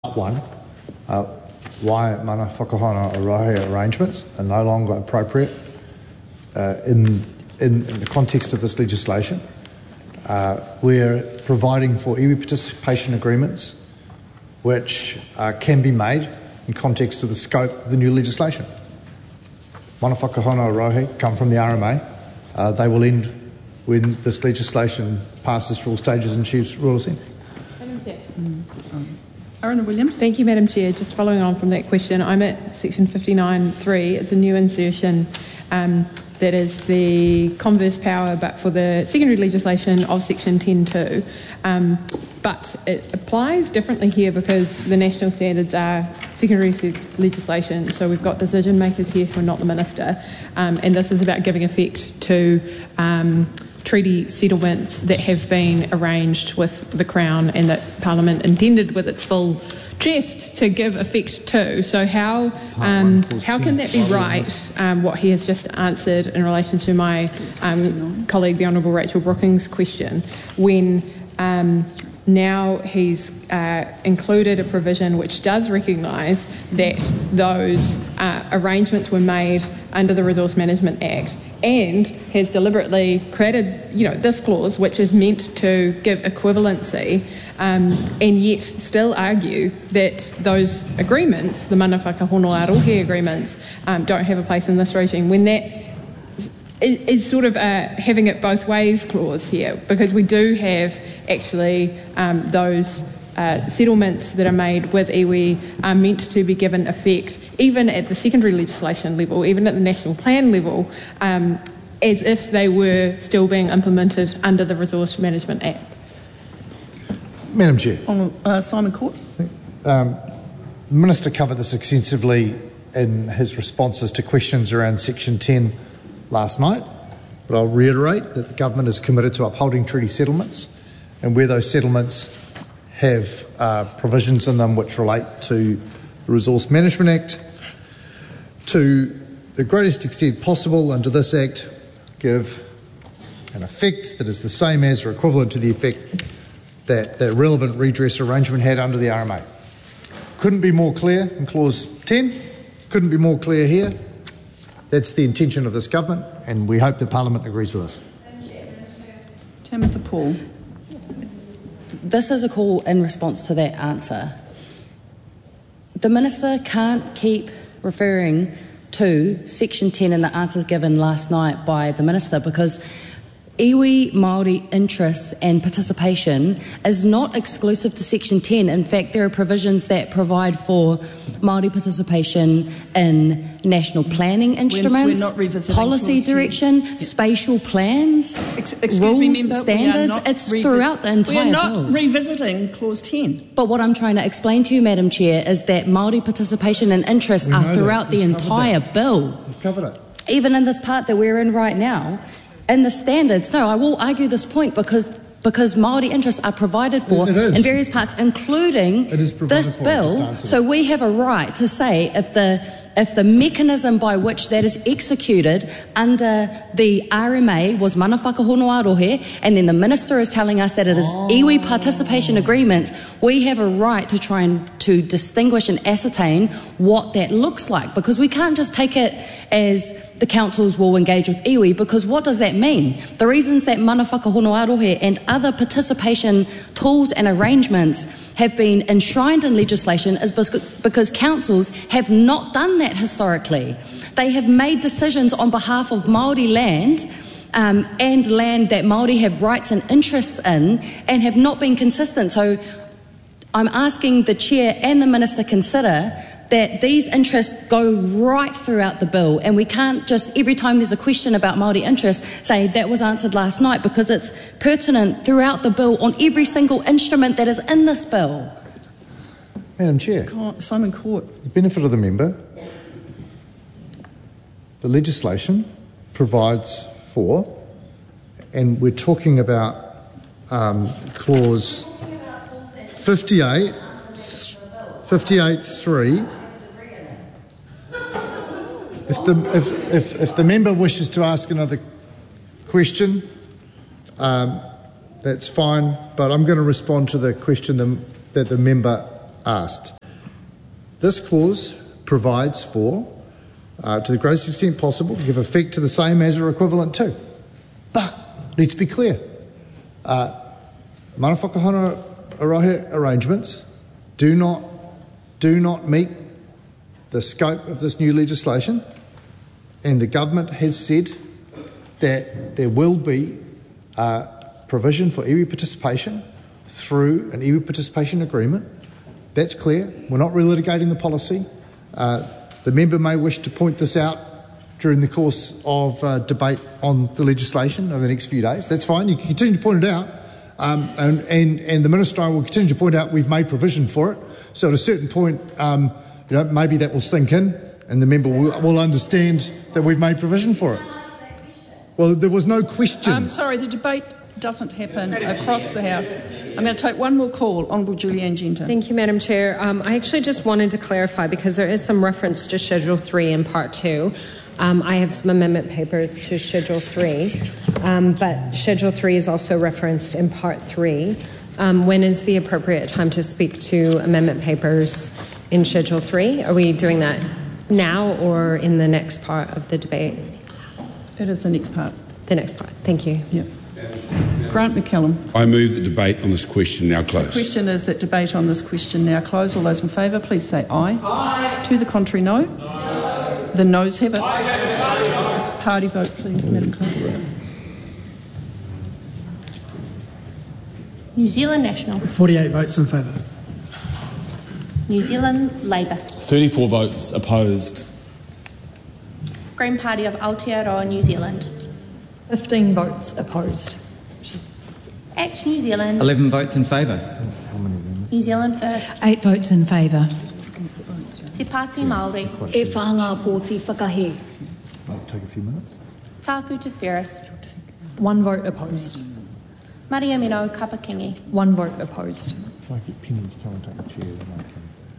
One, why mana whakahana orohe arrangements are no longer appropriate in the context of this legislation. We're providing for iwi participation agreements which can be made in context of the scope of the new legislation. Mana whakahana orohe come from the RMA. They will end when this legislation passes through all stages and achieves rule of sense. Arana Williams. Thank you, Madam Chair. Just following on from that question, I'm at section 59.3. It's a new insertion that is the converse power, but for the secondary legislation of section 10.2. But it applies differently here because the national standards are secondary legislation. So we've got decision makers here who are not the minister, and this is about giving effect to treaty settlements that have been arranged with the Crown and that Parliament intended with its full chest to give effect to. So how can that be right, what he has just answered in relation to my colleague, the Honourable Rachel Brookings' question, when now he's included a provision which does recognise that those arrangements were made under the Resource Management Act and has deliberately created, this clause which is meant to give equivalency, and yet still argue that those agreements, the mana whakahono arohe agreements, don't have a place in this regime, when that is sort of having it both ways clause here, because we do have actually those settlements that are made with iwi are meant to be given effect, even at the secondary legislation level, even at the national plan level, as if they were still being implemented under the Resource Management Act. Madam Chair. Simon Court. The Minister covered this extensively in his responses to questions around Section 10 last night, but I'll reiterate that the Government is committed to upholding treaty settlements, and where those settlements have provisions in them which relate to the Resource Management Act, to the greatest extent possible under this Act, give an effect that is the same as or equivalent to the effect that the relevant redress arrangement had under the RMA. Couldn't be more clear in Clause 10, couldn't be more clear here. That's the intention of this Government, and we hope that Parliament agrees with us. Tamitha Paul. This is a call in response to that answer. The Minister can't keep referring to Section 10 and the answers given last night by the Minister, because iwi Māori interests and participation is not exclusive to Section 10. In fact, there are provisions that provide for Māori participation in national planning instruments, policy direction, spatial plans, rules, member, standards. It's throughout the entire bill. We are not revisiting Clause 10. But what I'm trying to explain to you, Madam Chair, is that Māori participation and interests are throughout the entire bill. We've covered it. Even in this part that we're in right now. In the standards, no, I will argue this point because Māori interests are provided for in various parts, including this bill. So we have a right to say if the mechanism by which that is executed under the RMA was mana whakahono arohe, and then the Minister is telling us that it is iwi participation agreements, we have a right to try and to distinguish and ascertain what that looks like, because we can't just take it as the councils will engage with iwi, because what does that mean? The reasons that mana whakahono arohe and other participation tools and arrangements have been enshrined in legislation is because councils have not done that historically. They have made decisions on behalf of Māori land and land that Māori have rights and interests in, and have not been consistent. So I'm asking the Chair and the Minister consider that these interests go right throughout the bill, and we can't just, every time there's a question about Māori interests, say that was answered last night, because it's pertinent throughout the bill on every single instrument that is in this bill. Madam Chair. Simon Court. The benefit of the member, the legislation provides for, and we're talking about Clause 58.3. If the member wishes to ask another question, that's fine, but I'm going to respond to the question that the member asked. This clause provides for, to the greatest extent possible, to give effect to the same as or equivalent to. But let's be clear. Mana whakahana arahe arrangements do not meet the scope of this new legislation, and the government has said that there will be provision for iwi participation through an iwi participation agreement. That's clear. We're not relitigating the policy. The member may wish to point this out during the course of debate on the legislation over the next few days. That's fine. You can continue to point it out, and the Minister will continue to point out we've made provision for it. So at a certain point, maybe that will sink in, and the member will understand that we've made provision for it. Well, there was no question. I'm sorry, the debate doesn't happen across the House. I'm going to take one more call. Honourable Julianne Genter. Thank you, Madam Chair. I actually just wanted to clarify, because there is some reference to Schedule 3 in Part 2. I have some amendment papers to Schedule 3, but Schedule 3 is also referenced in Part 3. When is the appropriate time to speak to amendment papers in Schedule 3? Are we doing that now or in the next part of the debate? It is the next part. The next part. Thank you. Yep. Grant McCallum. I move that debate on this question now close. The question is that debate on this question now close. All those in favour, please say aye. Aye. To the contrary, no. No. The noes have it. Party vote, please, Madam Clerk. New Zealand National. 48 votes in favour. New Zealand Labour. 34 votes opposed. Green Party of Aotearoa New Zealand. 15 votes opposed. Act New Zealand. 11 votes in favour. New Zealand First. 8 votes in favour. Te Pāti Māori. E whanga pōti whakahe. Might take a few minutes. Tāku Te Whereas. 1 vote opposed. Mariamino Kapakingi. 1 vote opposed. If I get Penny to come and take the chair, then I can.